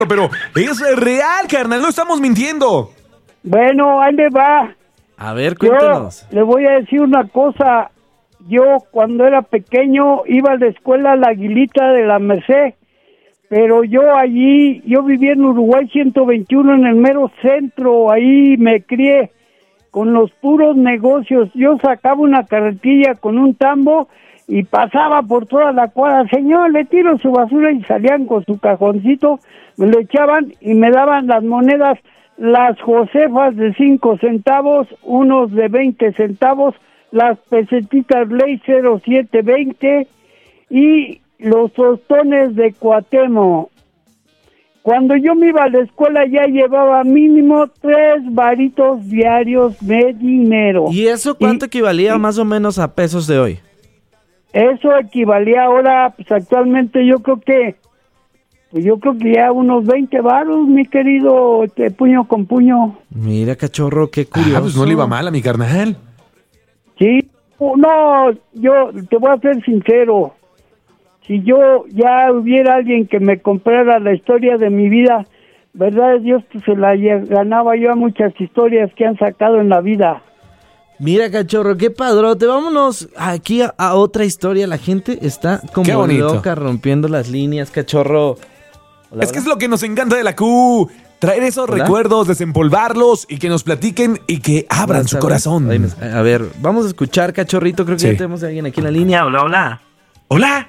Pero es real, carnal, no estamos mintiendo. Bueno, ahí me va. A ver, cuéntanos. Yo le voy a decir una cosa. Yo cuando era pequeño iba a la escuela La Aguilita de la Merced, pero yo vivía en Uruguay 121 en el mero centro, ahí me crié con los puros negocios. Yo sacaba una carretilla con un tambo y pasaba por toda la cuadra. Señor, le tiro su basura, y salían con su cajoncito, me lo echaban y me daban las monedas, las Josefas de 5 centavos, unos de 20 centavos, las pesetitas Ley 0720 y los tostones de Cuauhtémoc. Cuando yo me iba a la escuela ya llevaba mínimo 3 varitos diarios de dinero. ¿Y eso cuánto equivalía más o menos a pesos de hoy? Eso equivalía ahora, pues actualmente yo creo que ya unos 20 varos, mi querido, puño con puño. Mira, cachorro, qué curioso. Pues no le iba mal a mi carnal. Sí, no, yo te voy a ser sincero. Si yo ya hubiera alguien que me comprara la historia de mi vida, verdad es Dios que se la ganaba yo a muchas historias que han sacado en la vida. Mira, cachorro, qué padrote. Vámonos aquí a otra historia. La gente está como loca rompiendo las líneas, cachorro. Hola, es que es lo que nos encanta de la Q. Traer esos recuerdos, desempolvarlos y que nos platiquen y que abran su corazón. A ver, vamos a escuchar, cachorrito. Creo que ya tenemos a alguien aquí en la línea. Hola, hola. Hola.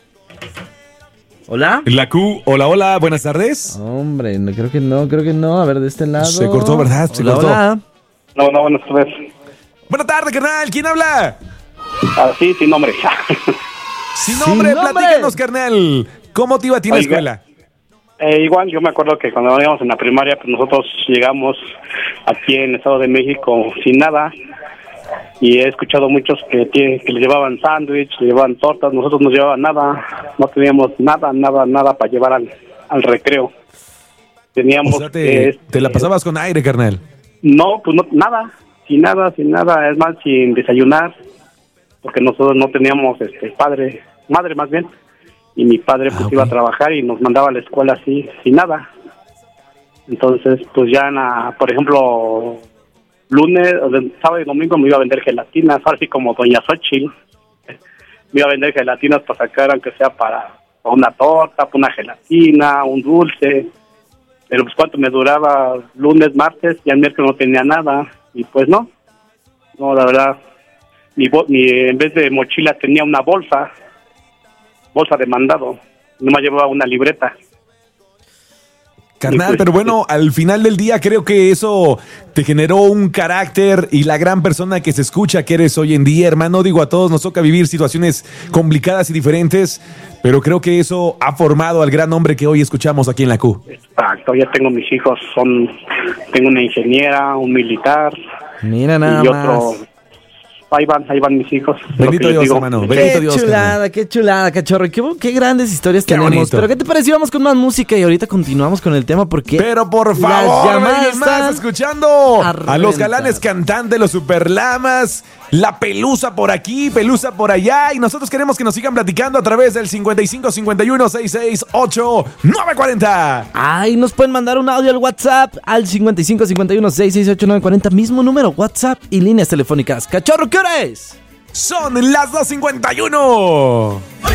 ¿Hola? La Q, hola, buenas tardes. Hombre, creo que no. A ver, de este lado. Se cortó, ¿verdad? Se cortó. Hola. No, buenas tardes. Buenas tardes, carnal. ¿Quién habla? Sí, sin nombre. Sin nombre, platícanos, carnal. ¿Cómo te iba a ti en la escuela? Igual, yo me acuerdo que cuando íbamos en la primaria, pues nosotros llegamos aquí en el Estado de México sin nada. Y he escuchado muchos que le llevaban sándwich, le llevaban tortas, nosotros no llevaban nada, no teníamos nada para llevar al recreo. Teníamos... O sea, te la pasabas con aire, carnal. No, pues no, nada, sin nada, es más, sin desayunar, porque nosotros no teníamos madre más bien, y mi padre pues iba a trabajar y nos mandaba a la escuela así, sin nada. Entonces, pues ya, por ejemplo... lunes, sábado y domingo me iba a vender gelatinas, así como doña Xochitl. Me iba a vender gelatinas para sacar, aunque sea para una torta, para una gelatina, un dulce. Pero pues cuánto me duraba lunes, martes, y el miércoles no tenía nada. Y pues no, la verdad, en vez de mochila tenía una bolsa de mandado. No me llevaba una libreta. Carnal, pero bueno, al final del día creo que eso te generó un carácter y la gran persona que se escucha que eres hoy en día, hermano. Digo, a todos nos toca vivir situaciones complicadas y diferentes, pero creo que eso ha formado al gran hombre que hoy escuchamos aquí en la Q. Exacto, ya tengo mis hijos, tengo una ingeniera, un militar. Mira nada y más. Otro. Ahí van mis hijos. Bendito Dios, hermano. Bendito Dios. Qué chulada, cachorro. Qué grandes historias qué tenemos. Bonito. Pero ¿qué te pareció? Vamos con más música y ahorita continuamos con el tema porque... Pero por favor, alguien más escuchando a los galanes cantantes, los superlamas, la pelusa por aquí, pelusa por allá. Y nosotros queremos que nos sigan platicando a través del 5551-668-940. Ay, nos pueden mandar un audio al WhatsApp al 5551-668-940. Mismo número, WhatsApp y líneas telefónicas. Cachorro, ¿qué hora es? Son las 2:51.